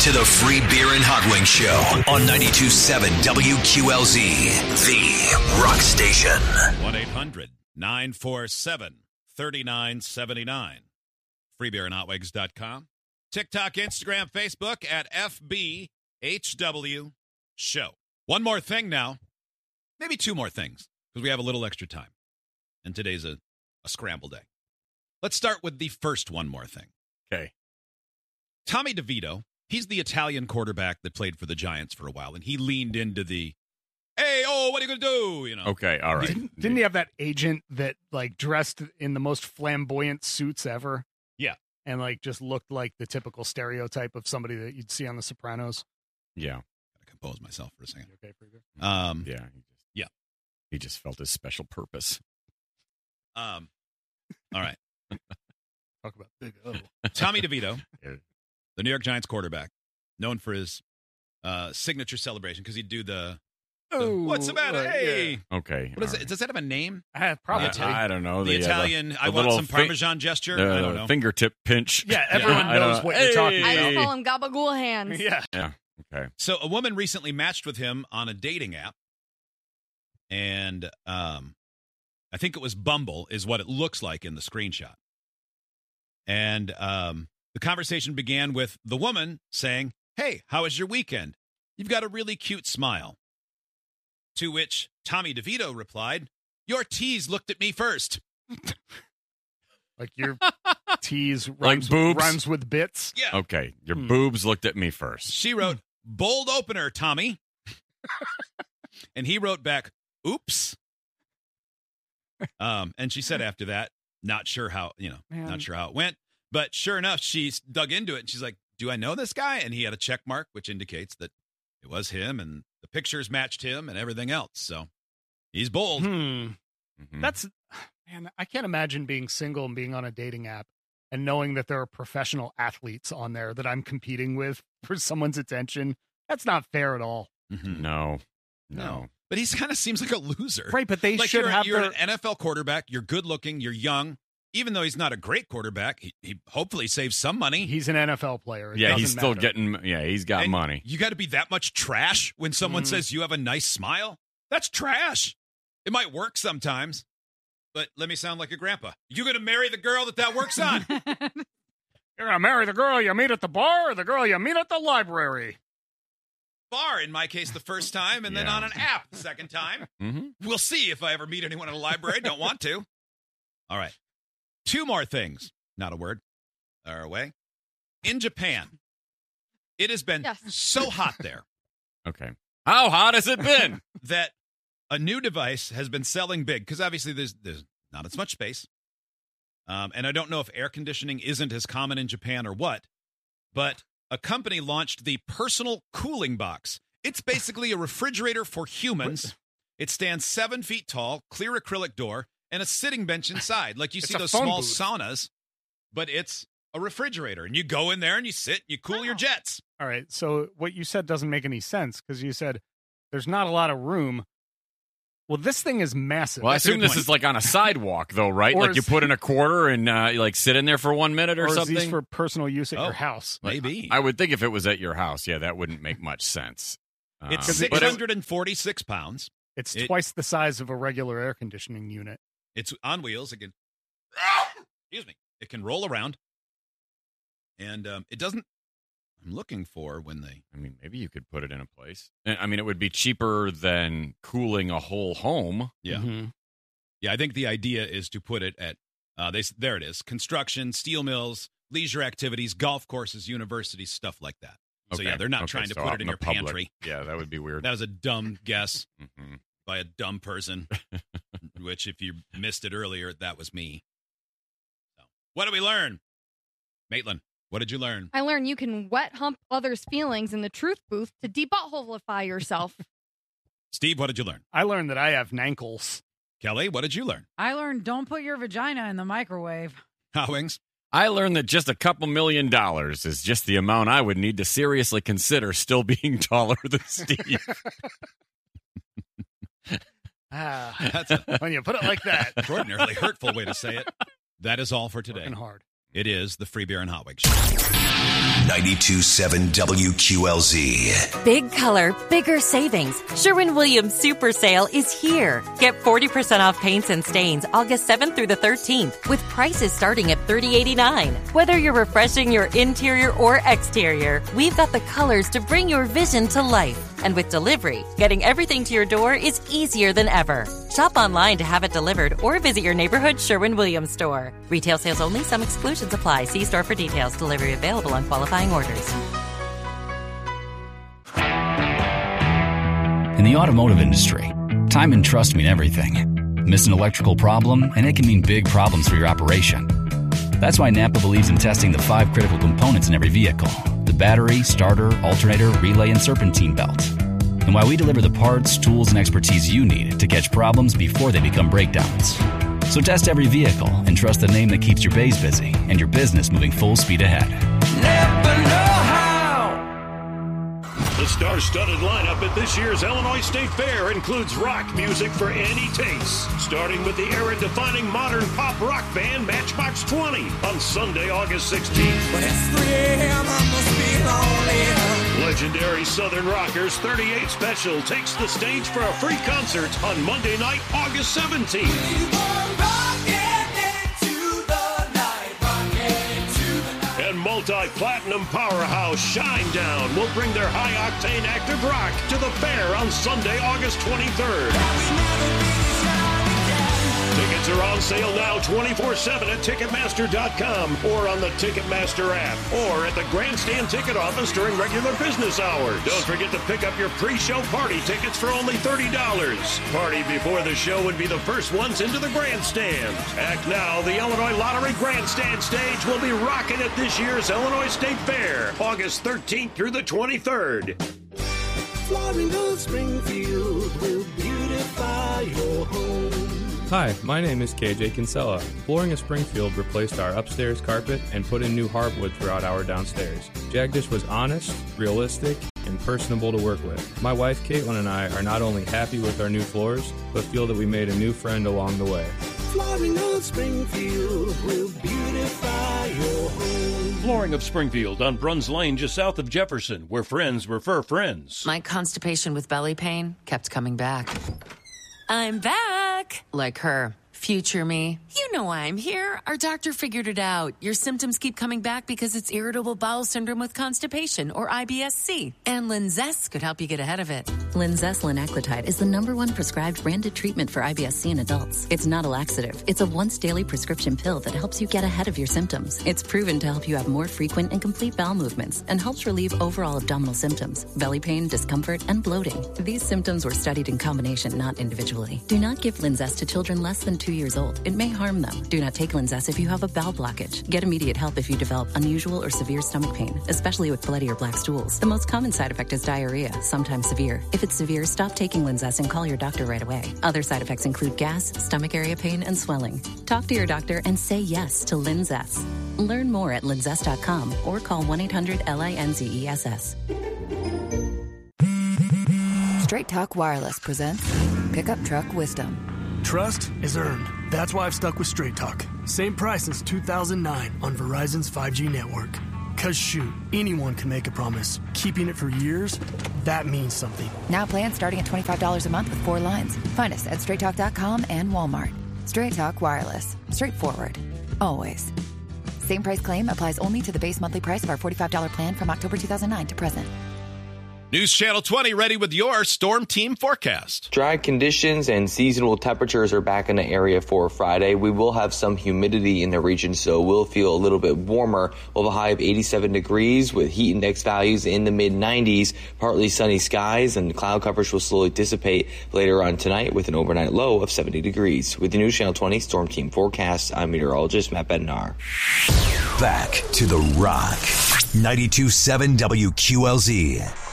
to the Free Beer and Hot Wings Show on 92.7 WQLZ, the rock station. 1-800-947-3979. FreeBeerandHotWings.com. TikTok, Instagram, Facebook at FBHW Show. One more thing now. Maybe two more things, because we have a little extra time. And today's a scramble day. Let's start with the first one more thing. Okay. Tommy DeVito, he's the Italian quarterback that played for the Giants for a while, and he leaned into the, hey, oh, what are you going to do? You know. Okay, all right. Didn't he have that agent that, like, dressed in the most flamboyant suits ever? Yeah. And, like, just looked like the typical stereotype of somebody that you'd see on The Sopranos? Yeah. Gotta compose myself for a second. Okay, pretty good. Yeah. He just felt his special purpose. All right. Talk about Big O. Tommy DeVito, the New York Giants quarterback, known for his signature celebration, because he'd do the what's the matter? Hey! Yeah. Okay. What is it? Does that have a name? Probably. I don't know. The Italian, I want some Parmesan gesture? I don't know. Fingertip pinch. Yeah, everyone knows what you're talking I about. just call him gabagool hands. Yeah. Yeah. Okay. So a woman recently matched with him on a dating app, and I think it was Bumble is what it looks like in the screenshot. And the conversation began with the woman saying, hey, how was your weekend? You've got a really cute smile. To which Tommy DeVito replied, your tease looked at me first. Like your tease Like boobs? rhymes with bits. Yeah. Okay. Your boobs looked at me first. She wrote, bold opener, Tommy. And he wrote back, oops. And she said after that, not sure how it went. But sure enough, she dug into it, and she's like, do I know this guy? And he had a check mark, which indicates that it was him, and the pictures matched him and everything else. So he's bold. Mm-hmm. That's, man, I can't imagine being single and being on a dating app and knowing that there are professional athletes on there that I'm competing with for someone's attention. That's not fair at all. Mm-hmm. No. But he kind of seems like a loser. Right, but they like should have you're their... an NFL quarterback. You're good looking. You're young. Even though he's not a great quarterback, he hopefully saves some money. He's an NFL player. He's still getting, he's got And money. You got to be that much trash when someone says you have a nice smile? That's trash. It might work sometimes, but let me sound like a grandpa. You going to marry the girl that works on? You're going to marry the girl you meet at the bar or the girl you meet at the library? Bar, in my case, the first time, and then on an app the second time. Mm-hmm. We'll see if I ever meet anyone in a library. Don't want to. All right. Two more things. Not a word. Are away. In Japan, it has been so hot there. Okay. How hot has it been? That a new device has been selling big, because obviously there's not as much space. And I don't know if air conditioning isn't as common in Japan or what, but a company launched the personal cooling box. It's basically a refrigerator for humans. It stands 7 feet tall, clear acrylic door, and a sitting bench inside. Like you see those small saunas, but it's a refrigerator. And you go in there and you sit, you cool your jets. All right, so what you said doesn't make any sense, because you said there's not a lot of room. Well, this thing is massive. Well, I assume this is like on a sidewalk, though, right? Or like you put in a quarter and you like sit in there for 1 minute or something? Is these for personal use at your house? Maybe. I would think if it was at your house, that wouldn't make much sense. It's 646 pounds. It's twice the size of a regular air conditioning unit. It's on wheels. It can, excuse me, it can roll around. And it doesn't, I'm looking for when they... I mean, maybe you could put it in a place. I mean, it would be cheaper than cooling a whole home. Yeah. Mm-hmm. Yeah, I think the idea is to put it at, there it is, construction, steel mills, leisure activities, golf courses, universities, stuff like that. So, Okay. they're not trying to put it in your public pantry. Yeah, that would be weird. That was a dumb guess Mm-hmm. by a dumb person, which if you missed it earlier, that was me. So, what did we learn? Maitland, what did you learn? I learned you can wet hump others' feelings in the truth booth to de-buttholify yourself. Steve, what did you learn? I learned that I have nankles. Kelly, what did you learn? I learned don't put your vagina in the microwave. Hot Wings? I learned that just a couple $1 million is just the amount I would need to seriously consider still being taller than Steve. That's When you put it like that. extraordinarily hurtful way to say it. That is all for today. Working hard. It is the Free Beer and Hot Wings Show. 92.7 92.7 WQLZ. Big color, bigger savings. Sherwin-Williams Super Sale is here. Get 40% off paints and stains August 7th through the 13th with prices starting at $30.89. Whether you're refreshing your interior or exterior, we've got the colors to bring your vision to life. And with delivery, getting everything to your door is easier than ever. Shop online to have it delivered or visit your neighborhood Sherwin-Williams store. Retail sales only. Some exclusions apply. See store for details. Delivery available on qualifying orders. In the automotive industry, time and trust mean everything. Miss an electrical problem, and it can mean big problems for your operation. That's why Napa believes in testing the 5 critical components in every vehicle: the battery, starter, alternator, relay, and serpentine belt. And why we deliver the parts, tools, and expertise you need to catch problems before they become breakdowns. So test every vehicle and trust the name that keeps your bays busy and your business moving full speed ahead. Never know how. The star-studded lineup at this year's Illinois State Fair includes rock music for any taste, starting with the era-defining modern pop rock band Matchbox 20 on Sunday, August 16th. When it's 3 a.m., I must be lonely. Legendary Southern Rockers 38 Special takes the stage for a free concert on Monday night, August 17th. And multi-platinum powerhouse Shinedown will bring their high-octane active rock to the fair on Sunday, August 23rd. Tickets are on sale now 24/7 at Ticketmaster.com or on the Ticketmaster app or at the Grandstand ticket office during regular business hours. Don't forget to pick up your pre-show party tickets for only $30. Party before the show would be the first ones into the Grandstand. Act now, the Illinois Lottery Grandstand stage will be rocking at this year's Illinois State Fair, August 13th through the 23rd. Flooring of Springfield will beautify your home. Hi, my name is KJ Kinsella. Flooring of Springfield replaced our upstairs carpet and put in new hardwood throughout our downstairs. Jagdish was honest, realistic, and personable to work with. My wife Caitlin and I are not only happy with our new floors, but feel that we made a new friend along the way. Flooring of Springfield will beautify your home. Flooring of Springfield on Bruns Lane, just south of Jefferson, where friends refer friends. My constipation with belly pain kept coming back. I'm back! Like her. Future me. You know why I'm here. Our doctor figured it out. Your symptoms keep coming back because it's irritable bowel syndrome with constipation, or IBS-C. And Linzess could help you get ahead of it. Linzess linaclotide is the #1 prescribed branded treatment for IBS-C in adults. It's not a laxative. It's a once-daily prescription pill that helps you get ahead of your symptoms. It's proven to help you have more frequent and complete bowel movements and helps relieve overall abdominal symptoms, belly pain, discomfort, and bloating. These symptoms were studied in combination, not individually. Do not give Linzess to children less than 2 years old. It may harm them. Do not take Linzess if you have a bowel blockage. Get immediate help if you develop unusual or severe stomach pain, especially with bloody or black stools. The most common side effect is diarrhea, sometimes severe. If it's severe, stop taking Linzess and call your doctor right away. Other side effects include gas, stomach area pain, and swelling. Talk to your doctor and say yes to Linzess. Learn more at linzess.com or call 1-800-LINZESS. Straight Talk Wireless presents Pickup Truck Wisdom. Trust is earned. That's why I've stuck with Straight Talk. Same price since 2009 on Verizon's 5G network. Cause shoot, anyone can make a promise. Keeping it for years, that means something. Now plans starting at $25 a month with 4 lines. Find us at StraightTalk.com and Walmart. Straight Talk Wireless. Straightforward. Always. Same price claim applies only to the base monthly price of our $45 plan from October 2009 to present. News Channel 20 ready with your Storm Team forecast. Dry conditions and seasonal temperatures are back in the area for Friday. We will have some humidity in the region, so we'll feel a little bit warmer. We'll have a high of 87 degrees with heat index values in the mid-90s, partly sunny skies, and cloud coverage will slowly dissipate later on tonight with an overnight low of 70 degrees. With the News Channel 20 Storm Team forecast, I'm meteorologist Matt Bednar. Back to the Rock. 92.7 WQLZ.